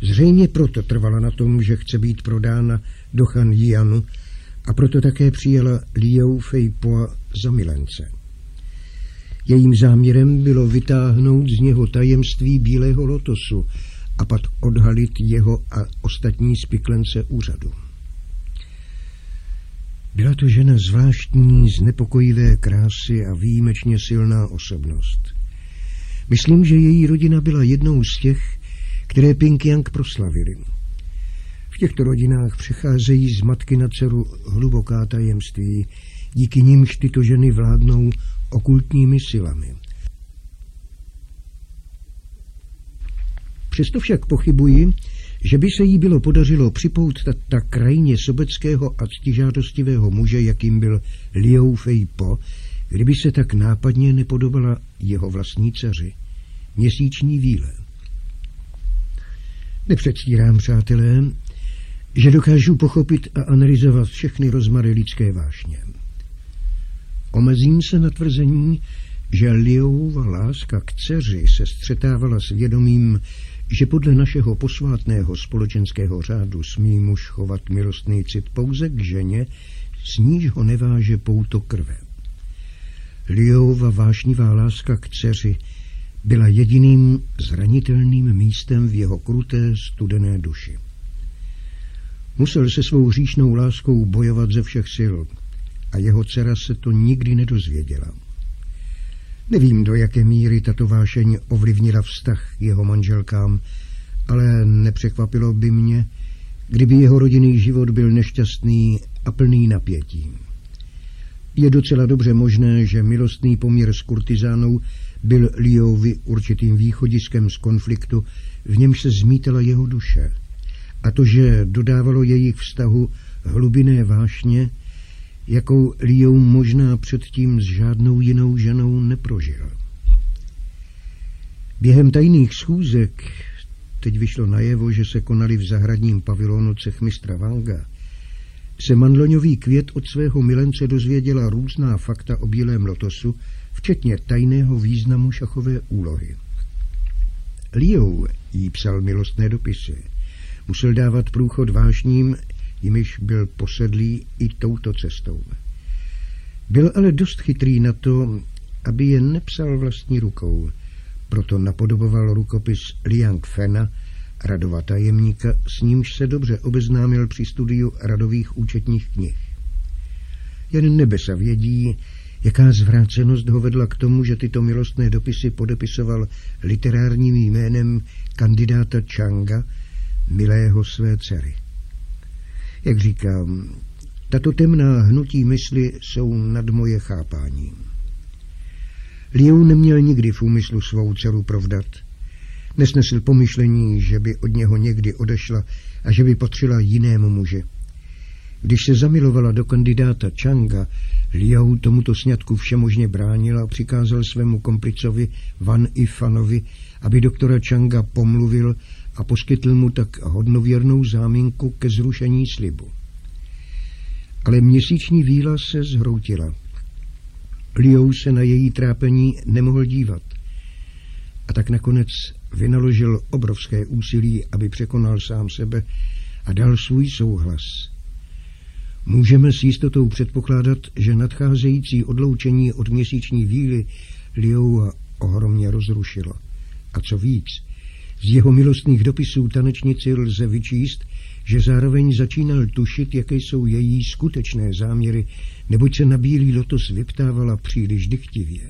Zřejmě proto trvala na tom, že chce být prodána do Chan Jianu, a proto také přijala Liu Feipoa za milence. Jejím záměrem bylo vytáhnout z něho tajemství bílého lotosu a pak odhalit jeho a ostatní spiklence úřadu. Byla to žena zvláštní, znepokojivé krásy a výjimečně silná osobnost. Myslím, že její rodina byla jednou z těch, které Ping-yang proslavili. V těchto rodinách přecházejí z matky na dceru hluboká tajemství, díky nimž tyto ženy vládnou okultními silami. Přesto však pochybuji, že by se jí bylo podařilo připoutat tak krajně sobeckého a ctižádostivého muže, jakým byl Liu Feipo, kdyby se tak nápadně nepodobala jeho vlastní dceři, Měsíční víle. Nepředstírám, přátelé, že dokážu pochopit a analyzovat všechny rozmary lidské vášně. Omezím se na tvrzení, že Liuova láska k dceři se střetávala s vědomím, že podle našeho posvátného společenského řádu smí muž chovat milostný cit pouze k ženě, s níž ho neváže pouto krve. Liuova vášnivá láska k dceři byla jediným zranitelným místem v jeho kruté, studené duši. Musel se svou hříšnou láskou bojovat ze všech sil a jeho dcera se to nikdy nedozvěděla. Nevím, do jaké míry tato vášeň ovlivnila vztah k jeho manželkám, ale nepřekvapilo by mě, kdyby jeho rodinný život byl nešťastný a plný napětí. Je docela dobře možné, že milostný poměr s kurtizánou byl Liuovi určitým východiskem z konfliktu, v němž se zmítala jeho duše, a to, že dodávalo jejich vztahu hlubinné vášně, jakou Liu možná předtím s žádnou jinou ženou neprožil. Během tajných schůzek, teď vyšlo najevo, že se konaly v zahradním pavilonu cechmistra Wanga, se mandloňový květ od svého milence dozvěděla různá fakta o bílém lotosu, včetně tajného významu šachové úlohy. Liu jí psal milostné dopisy. Musel dávat průchod vášním, jimiž byl posedlý i touto cestou. Byl ale dost chytrý na to, aby je nepsal vlastní rukou, proto napodoboval rukopis Liang Fena, radova tajemníka, s nímž se dobře obeznámil při studiu radových účetních knih. Jen nebesa vědí, jaká zvrácenost ho vedla k tomu, že tyto milostné dopisy podepisoval literárním jménem kandidáta Changa, milého své dcery. Jak říkám, tato temná hnutí mysli jsou nad moje chápání. Liu neměl nikdy v úmyslu svou dceru provdat. Nesnesl pomyšlení, že by od něho někdy odešla a že by patřila jinému muži. Když se zamilovala do kandidáta Changa, Liu tomuto sňatku všemožně bránil a přikázal svému komplicovi Wan Yifanovi, aby doktora Changa pomluvil a poskytl mu tak hodnověrnou záminku ke zrušení slibu. Ale Měsíční víla se zhroutila. Liu se na její trápení nemohl dívat a tak nakonec vynaložil obrovské úsilí, aby překonal sám sebe a dal svůj souhlas. Můžeme s jistotou předpokládat, že nadcházející odloučení od Měsíční víly Liua ohromně rozrušilo. A co víc, z jeho milostných dopisů tanečnici lze vyčíst, že zároveň začínal tušit, jaké jsou její skutečné záměry, neboť se na bílý lotos vyptávala příliš dychtivě.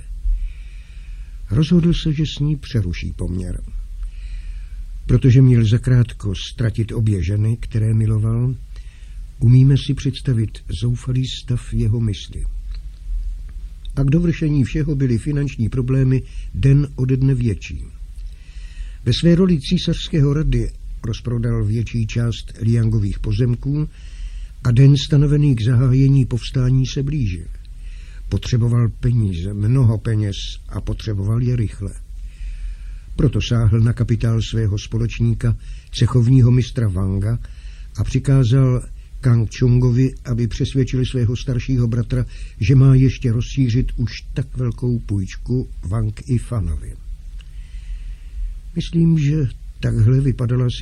Rozhodl se, že s ní přeruší poměr. Protože měl zakrátko ztratit obě ženy, které miloval, umíme si představit zoufalý stav jeho mysli. A k dovršení všeho byly finanční problémy den ode dne větší. Ve své roli císařského rady rozprodal větší část Liangových pozemků a den stanovený k zahájení povstání se blížil. Potřeboval peníze, mnoho peněz a potřeboval je rychle. Proto sáhl na kapitál svého společníka, cechovního mistra Wanga, a přikázal Kang Chungovi, aby přesvědčil svého staršího bratra, že má ještě rozšířit už tak velkou půjčku Wang Yifanovi. Myslím, že takhle vypadala